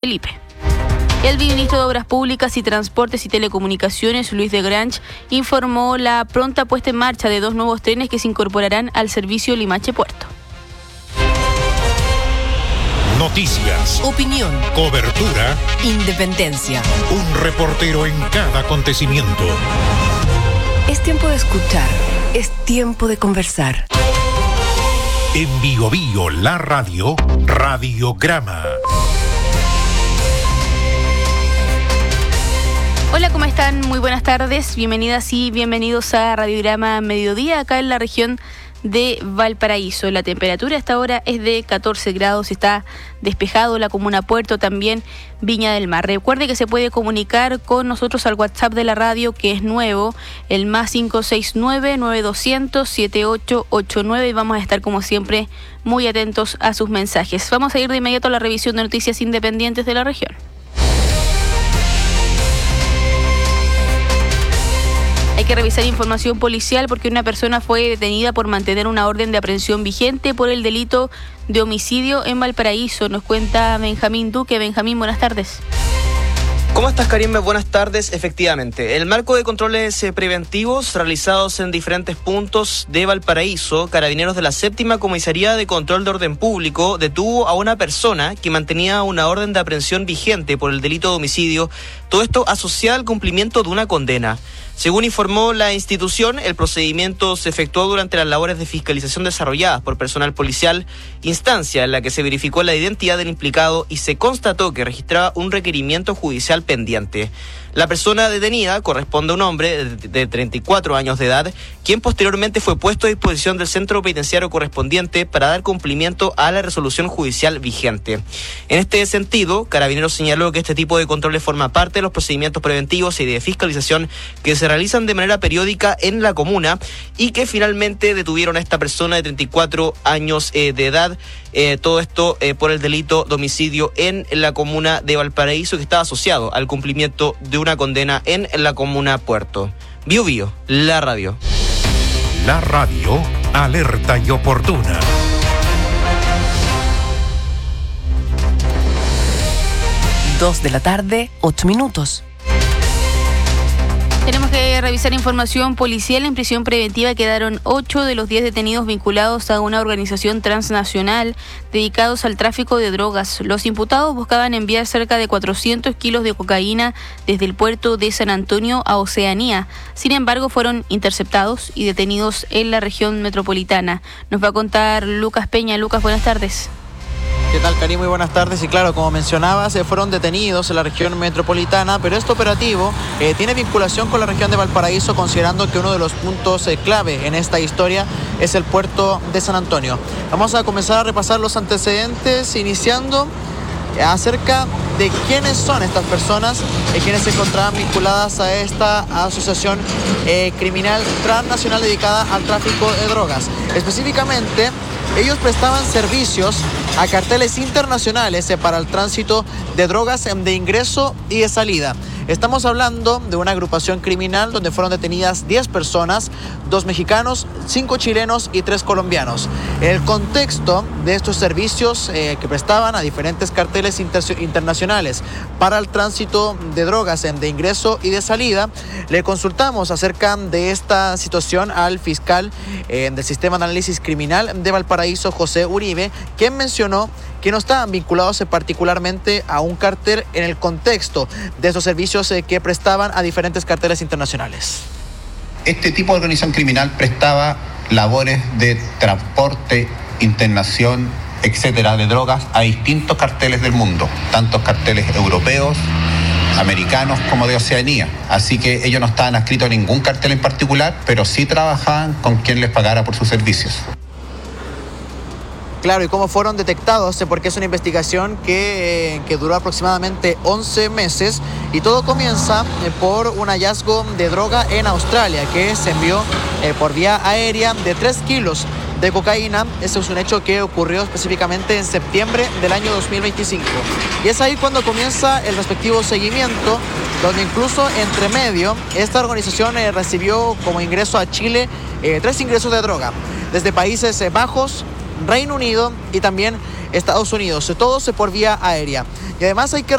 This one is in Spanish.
Felipe. El ministro de Obras Públicas y Transportes y Telecomunicaciones, Luis de Grange, informó la pronta puesta en marcha de 2 nuevos trenes que se incorporarán al servicio Limache-Puerto. Noticias, opinión, cobertura, independencia. Un reportero en cada acontecimiento. Es tiempo de escuchar, es tiempo de conversar. En Bio Bio, la radio, Radiograma. Hola, ¿cómo están? Muy buenas tardes. Bienvenidas y bienvenidos a Radiograma Mediodía, acá en la región de Valparaíso. La temperatura hasta ahora es de 14 grados, está despejado la comuna Puerto, también Viña del Mar. Recuerde que se puede comunicar con nosotros al WhatsApp de la radio, que es nuevo, el más 569-9200-7889, y vamos a estar como siempre muy atentos a sus mensajes. Vamos a ir de inmediato a la revisión de noticias independientes de la región. Hay que revisar información policial porque una persona fue detenida por mantener una orden de aprehensión vigente por el delito de homicidio en Valparaíso. Nos cuenta Benjamín Duque. Benjamín, buenas tardes. ¿Cómo estás, Karim? Buenas tardes. Efectivamente, el marco de controles preventivos realizados en diferentes puntos de Valparaíso, Carabineros de la 7ª Comisaría de Control de Orden Público detuvo a una persona que mantenía una orden de aprehensión vigente por el delito de homicidio, todo esto asociado al cumplimiento de una condena. Según informó la institución, el procedimiento se efectuó durante las labores de fiscalización desarrolladas por personal policial, instancia en la que se verificó la identidad del implicado y se constató que registraba un requerimiento judicial pendiente. La persona detenida corresponde a un hombre de 34 años de edad, quien posteriormente fue puesto a disposición del centro penitenciario correspondiente para dar cumplimiento a la resolución judicial vigente. En este sentido, Carabineros señaló que este tipo de controles forma parte de los procedimientos preventivos y de fiscalización que se realizan de manera periódica en la comuna y que finalmente detuvieron a esta persona de 34 años de edad. Todo esto por el delito de homicidio en la comuna de Valparaíso, que estaba asociado al cumplimiento de una condena en la comuna Puerto. Bio Bio, la radio. La radio, alerta y oportuna. 2 de la tarde, 8 minutos. Tenemos que revisar información policial. En prisión preventiva quedaron 8 de los 10 detenidos vinculados a una organización transnacional dedicados al tráfico de drogas. Los imputados buscaban enviar cerca de 400 kilos de cocaína desde el puerto de San Antonio a Oceanía. Sin embargo, fueron interceptados y detenidos en la región metropolitana. Nos va a contar Lucas Peña. Lucas, buenas tardes. ¿Qué tal, Karim? Muy buenas tardes. Y claro, como mencionabas, fueron detenidos en la región metropolitana, pero este operativo tiene vinculación con la región de Valparaíso, considerando que uno de los puntos clave en esta historia es el puerto de San Antonio. Vamos a comenzar a repasar los antecedentes, iniciando acerca de quiénes son estas personas, quienes se encontraban vinculadas a esta asociación criminal transnacional dedicada al tráfico de drogas. Específicamente, ellos prestaban servicios a carteles internacionales para el tránsito de drogas de ingreso y de salida. Estamos hablando de una agrupación criminal donde fueron detenidas 10 personas, 2 mexicanos, 5 chilenos y 3 colombianos. El contexto de estos servicios que prestaban a diferentes carteles internacionales para el tránsito de drogas de ingreso y de salida, le consultamos acerca de esta situación al fiscal del Sistema de Análisis Criminal de Valparaíso, José Uribe, quien mencionó que no estaban vinculados particularmente a un cartel en el contexto de esos servicios que prestaban a diferentes carteles internacionales. Este tipo de organización criminal prestaba labores de transporte, internación, etcétera, de drogas a distintos carteles del mundo, tanto carteles europeos, americanos como de Oceanía. Así que ellos no estaban adscritos a ningún cartel en particular, pero sí trabajaban con quien les pagara por sus servicios. Claro, y cómo fueron detectados, porque es una investigación que duró aproximadamente 11 meses y todo comienza por un hallazgo de droga en Australia que se envió por vía aérea de 3 kilos de cocaína. Ese es un hecho que ocurrió específicamente en septiembre del año 2025. Y es ahí cuando comienza el respectivo seguimiento, donde incluso entre medio esta organización recibió como ingreso a Chile 3 ingresos de droga desde Países Bajos, Reino Unido y también Estados Unidos, todos por vía aérea. Y además hay que